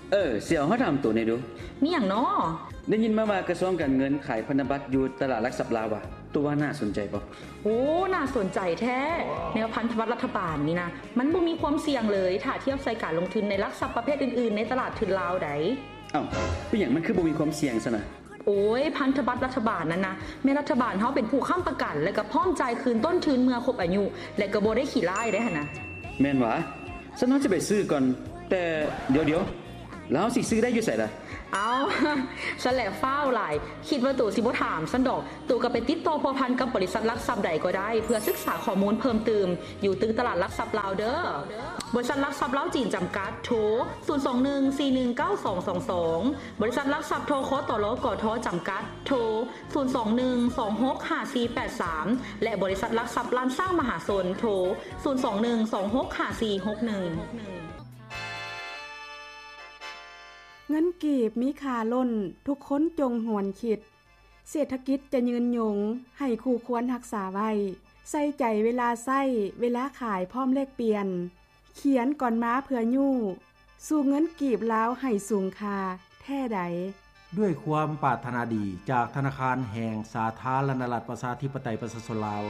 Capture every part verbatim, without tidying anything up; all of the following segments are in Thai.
เออเสี่ยวเฮาถามตัวนี่ดูมีหยังน้อได้ยินมาว่ากระทรวงการเงินขายพันธบัตรอยู่ตลาดหลักทรัพย์ลาวว่ะตัวว่าน่าสนใจบ่โอ้น่าสนใจแท้แนวพันธบัตรรัฐบาลนี่นะมันบ่มีความเสี่ยงเลยถ้าเทียบใส่การลงทุนในหลักทรัพย์ประเภทอื่นๆในตลาดทุนลาวใดอ้าวเป็นหยังมันคือบ่มีความเสี่ยงซะนะโอ้ยพันธบัตรรัฐบาลนั้นนะแม่รัฐบาลเฮาเป็นผู้ค้ำประกันและก็พร้อมจ่ายคืนต้นทุนเมื่อครบอายุและก็บ่ได้ขี้ร้ายได้หั่นนะแม่นหว่าฉันน่าจะไปซื้อก่อนแต่เดี๋ยวๆแล้วสิซื้อได้อยู่ไสล่ะเอาฉันแหละฟ้าวหลายคิดว่าตู่สิบ่ถามฉันดอกตู่ก็ไปติดต่อพัวพันกับบริษัทหลักทรัพย์ใดก็ได้เพื่อศึกษาข้อมูลเพิ่มเติมอยู่ตึกตลาดหลักทรัพย์ลาวเด้อบริษัทหลักทรัพย์ลาวจีนจำกัดโทรศูนย์ สอง หนึ่ง สี่ หนึ่ง เก้า สอง สอง สองบริษัทหลักทรัพย์ทคตลกทจำกัดโทรศูนย์ สอง หนึ่ง สอง หก ห้า สี่ แปด สามและบริษัทหลักทรัพย์ลานสร้างมหาชนโทรศูนย์ สอง หนึ่ง สอง หก ห้า สี่ หก หนึ่งเงินกีบมีค่าล้นทุกคนจงหวนคิดเศรษฐกิจจะยืนยงให้คู่ควรรักษาไว้ใส่ใจเวลาใส่เวลาขายพร้อมเลขเปลี่ยนเขียนก่อนม้าเพื่อยู่สู่เงินกีบลาวให้สูงค่าแท้ใดด้วยความปรารถนาดีจากธนาคารแห่งสาธารณรัฐประชาธิปไตยประชาชนลาว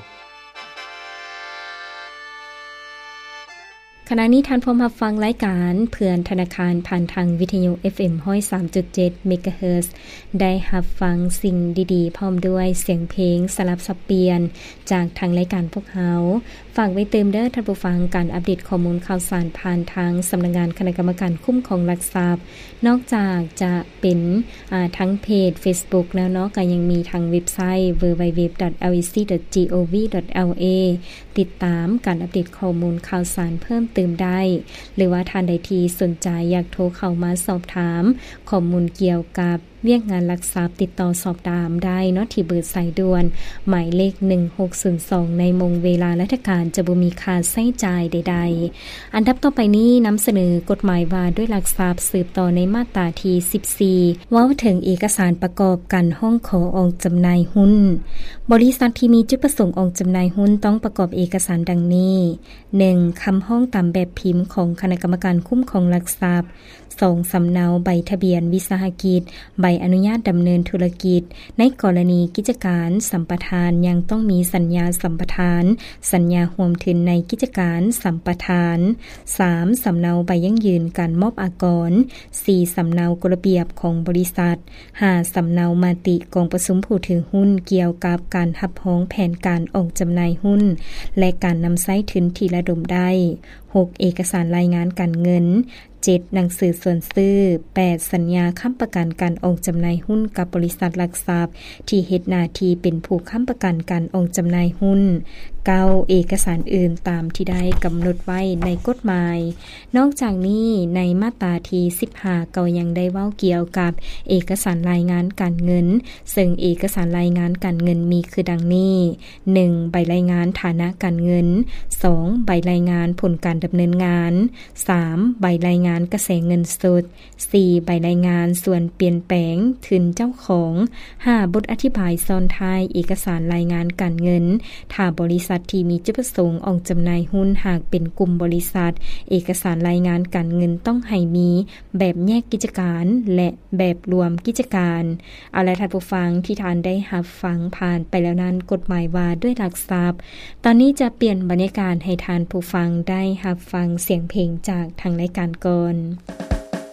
ขณะนี้ท่านพร้อมรับฟังรายการเพื่อนธนาคารผ่านทางวิทยุ เอฟ เอ็ม หนึ่งศูนย์สามจุดเจ็ด เมกะเฮิรตซ์ได้รับฟังสิ่งดีๆพร้อมด้วยเสียงเพลงสลับสับเปลี่ยนจากทางรายการพวกเฮาฝากไว้เติมเด้อท่านผู้ฟังการอัปเดตข้อมูลข่าวสารผ่านทางสำนักงานคณะกรรมการคุ้มครองหลักทรัพย์นอกจากจะเป็นอ่าทั้งเพจ Facebook แล้วเนาะก็ยังมีทางเว็บไซต์ ดับเบิลยู ดับเบิลยู ดับเบิลยู ดอท แอล อี ซี ดอท จี โอ วี ดอท แอล เอ ติดตามการอัปเดตข้อมูลข่าวสารเพิ่มเติมได้หรือว่าท่านใดที่สนใจอยากโทรเข้ามาสอบถามข้อมูลเกี่ยวกับเวียกงานหลักทรัพย์ติดต่อสอบถามได้เนาะที่เบอร์สายด่วนหมายเลขหนึ่งหกศูนย์สองในมงเวลาราชการจะบ่มีค่าใช้จ่ายใดๆอันดับต่อไปนี้นำเสนอกฎหมายว่าด้วยหลักทรัพย์สืบต่อในมาตราที่สิบสี่เว้าถึงเอกสารประกอบการห้องขอออกจำหน่ายหุ้นบริษัทที่มีจุดประสงค์ออกจำหน่ายหุ้นต้องประกอบเอกสารดังนี้หนึ่งคำห้องตามแบบพิมพ์ของคณะกรรมการคุ้มครองหลักทรัพย์สองสำเนาใบทะเบียนวิสาหกิจใบอนุญาตดำเนินธุรกิจในกรณีกิจการสัมปทานยังต้องมีสัญญาสัมปทานสัญญาร่วมทุนในกิจการสัมปทานสามสำเนาใบยั่งยืนการมอบอากรสี่สำเนากฎระเบียบของบริษัทห้าสำเนามาติกองประชุมผู้ถือหุ้นเกี่ยวกับการรับรองแผนการออกจำหน่ายหุ้นและการนำใช้ทุนที่ระดมได้หกเอกสารรายงานการเงินเจ็ดหนังสือส่วนซื้อแปดสัญญาค้ำประกันการออกจำหน่ายหุ้นกับบริษัทหลักทรัพย์ที่เฮ็ดหน้าที่เป็นผู้ค้ำประกันการออกจำหน่ายหุ้นเก้าเอกสารอื่นตามที่ได้กำหนดไว้ในกฎหมายนอกจากนี้ในมาตราที่สิบห้าก็ยังได้เว้าเกี่ยวกับเอกสารรายงานการเงินซึ่งเอกสารรายงานการเงินมีคือดังนี้หนึ่งใบรายงานฐานะการเงินสองใบรายงานผลการดำเนินงานสามใบรายงานกระแสเงินสดสี่ใบรายงานส่วนเปลี่ยนแปลงทุนเจ้าของห้าบทอธิบายซ้อนท้ายเอกสารรายงานการเงินถ้าบริษัทที่มีจุดประสงค์ออกจำหน่ายหุ้นหากเป็นกลุ่มบริษัทเอกสารรายงานการเงินต้องให้มีแบบแยกกิจการและแบบรวมกิจการเอาล่ะท่านผู้ฟังที่ท่านได้รับฟังผ่านไปแล้วนั้นกฎหมายว่าด้วยหลักทรัพย์ตอนนี้จะเปลี่ยนบรรยากาศให้ท่านผู้ฟังได้รับฟังเสียงเพลงจากทางรายการก่อน